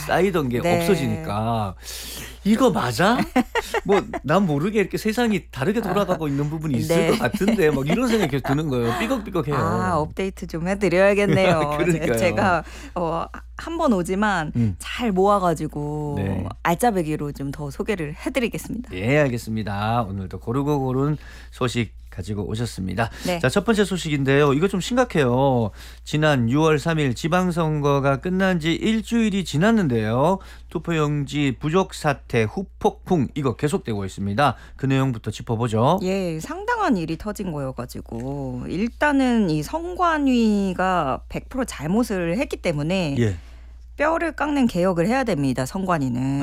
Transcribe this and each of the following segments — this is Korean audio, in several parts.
쌓이던 게 네. 없어지니까 이거 맞아? 뭐 난 모르게 이렇게 세상이 다르게 돌아가고 있는 부분이 있을 네. 것 같은데 막 이런 생각이 계속 드는 거예요. 삐걱삐걱해요. 업데이트 좀 해드려야겠네요. 그러니까요. 제가 한 번 오지만 잘 모아가지고 네. 알짜배기로 좀 더 소개를 해드리겠습니다. 예, 알겠습니다. 오늘도 고르고 고른 소식 가지고 오셨습니다. 네. 자, 첫 번째 소식인데요. 이거 좀 심각해요. 지난 6월 3일 지방선거가 끝난 지 일주일이 지났는데요. 투표용지 부족 사태 후폭풍 이거 계속되고 있습니다. 그 내용부터 짚어보죠. 예, 상당한 일이 터진 거여가지고 일단은 이 선관위가 100% 잘못을 했기 때문에 예. 뼈를 깎는 개혁을 해야 됩니다. 선관위는.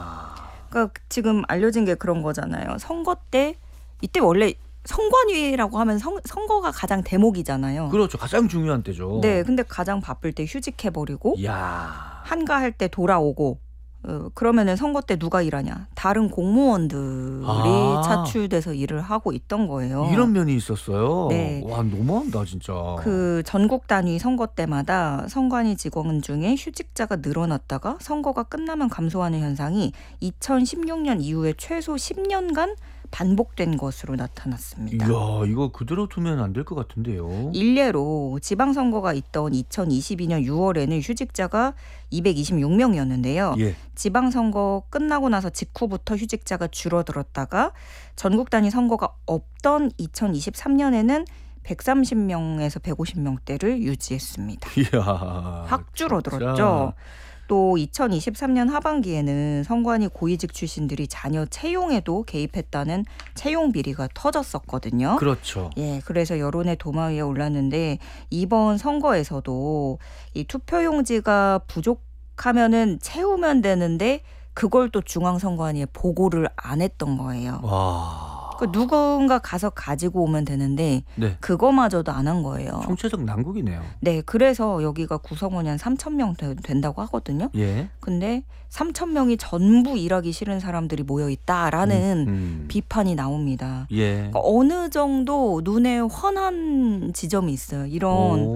그러니까 지금 알려진 게 그런 거잖아요. 선거 때 이때 원래 선관위라고 하면 선거가 가장 대목이잖아요. 그렇죠. 가장 중요한 때죠. 네, 근데 가장 바쁠 때 휴직해버리고 이야. 한가할 때 돌아오고 그러면은 선거 때 누가 일하냐? 다른 공무원들이 차출돼서 일을 하고 있던 거예요. 이런 면이 있었어요. 네. 와, 너무한다 진짜. 그 전국 단위 선거 때마다 선관위 직원 중에 휴직자가 늘어났다가 선거가 끝나면 감소하는 현상이 2016년 이후에 최소 10년간 반복된 것으로 나타났습니다. 이야, 이거 그대로 두면 안 될 것 같은데요. 일례로 지방선거가 있던 2022년 6월에는 휴직자가 226명이었는데요. 예. 지방선거 끝나고 나서 직후부터 휴직자가 줄어들었다가 전국 단위 선거가 없던 2023년에는 130명에서 150명대를 유지했습니다. 이야. 확 줄어들었죠. 진짜. 또 2023년 하반기에는 선관위 고위직 출신들이 자녀 채용에도 개입했다는 채용 비리가 터졌었거든요. 그렇죠. 예, 그래서 여론의 도마 위에 올랐는데 이번 선거에서도 이 투표용지가 부족하면은 채우면 되는데 그걸 또 중앙선관위에 보고를 안 했던 거예요. 와. 그 누군가 가서 가지고 오면 되는데 네. 그거마저도 안 한 거예요. 총체적 난국이네요. 네, 그래서 여기가 구성원이 한 3,000명 된다고 하거든요. 예. 근데 3,000명이 전부 일하기 싫은 사람들이 모여 있다라는 비판이 나옵니다. 예. 그러니까 어느 정도 눈에 훤한 지점이 있어요. 이런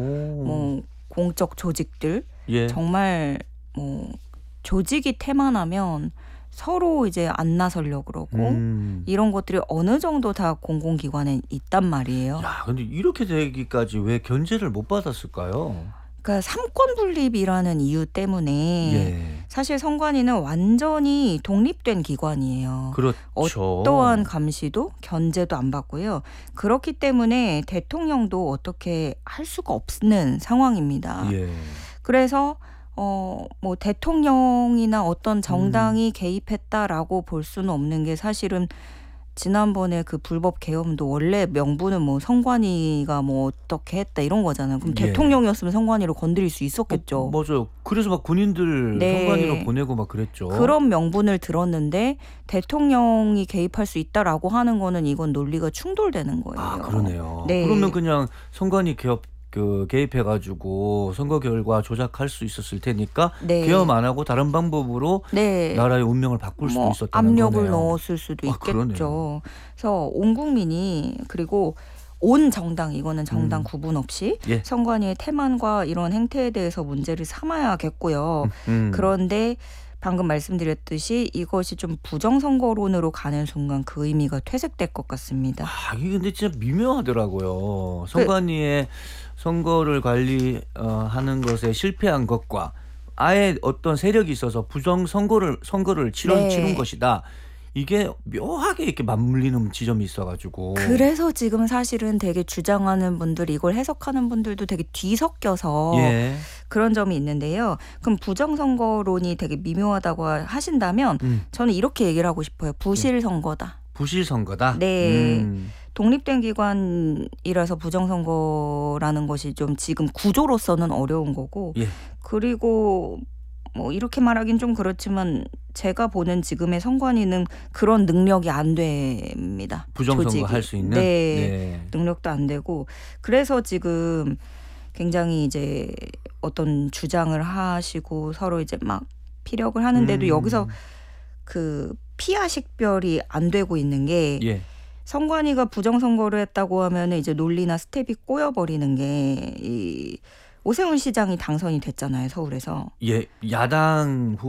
뭐 공적 조직들 예. 정말 뭐 조직이 태만하면 서로 이제 안 나서려고 그러고 이런 것들이 어느 정도 다 공공기관에 있단 말이에요. 야, 근데 이렇게 되기까지 왜 견제를 못 받았을까요? 그러니까 삼권 분립이라는 이유 때문에 예. 사실 선관위는 완전히 독립된 기관이에요. 그렇죠. 어떠한 감시도 견제도 안 받고요. 그렇기 때문에 대통령도 어떻게 할 수가 없는 상황입니다. 예. 그래서 뭐 대통령이나 어떤 정당이 개입했다라고 볼 수는 없는 게 사실은 지난번에 그 불법 계엄도 원래 명분은 뭐 선관위가 뭐 어떻게 했다 이런 거잖아요. 그럼 예. 대통령이었으면 선관위로 건드릴 수 있었겠죠. 맞아요. 그래서 막 군인들 네. 선관위로 보내고 막 그랬죠. 그런 명분을 들었는데 대통령이 개입할 수 있다라고 하는 거는 이건 논리가 충돌되는 거예요. 아, 그러네요. 네. 그러면 그냥 선관위 개입해가지고 선거 결과 조작할 수 있었을 테니까 네. 개엄 안 하고 다른 방법으로 네. 나라의 운명을 바꿀 수도 있었다는 압력을 거네요. 넣었을 수도 아, 있겠죠. 그러네요. 그래서 온 국민이 그리고 온 정당 이거는 정당 구분 없이 예. 선관위의 태만과 이런 행태에 대해서 문제를 삼아야겠고요. 그런데 방금 말씀드렸듯이 이것이 좀 부정선거론으로 가는 순간 그 의미가 퇴색될 것 같습니다. 아, 이게 근데 진짜 미묘하더라고요. 선관위의 선거를 관리하는 것에 실패한 것과 아예 어떤 세력이 있어서 선거를 치른 것이다. 이게 묘하게 이렇게 맞물리는 지점이 있어가지고. 그래서 지금 사실은 되게 주장하는 분들, 이걸 해석하는 분들도 되게 뒤섞여서 예. 그런 점이 있는데요. 그럼 부정선거론이 되게 미묘하다고 하신다면 저는 이렇게 얘기를 하고 싶어요. 부실선거다. 부실선거다? 네. 독립된 기관이라서 부정선거라는 것이 좀 지금 구조로서는 어려운 거고 예. 그리고 뭐 이렇게 말하긴 좀 그렇지만 제가 보는 지금의 선관위는 그런 능력이 안 됩니다. 부정선거 할 수 있는? 네. 네. 능력도 안 되고 그래서 지금 굉장히 이제 어떤 주장을 하시고 서로 이제 막 피력을 하는데도 여기서 그 피하 식별이 안 되고 있는 게 예. 선관위가 부정선거를 했다고 하면 이제 논리나 스텝이 꼬여버리는 게 이 오세훈 시장이 당선이 됐잖아요, 서울에서. 예, 야당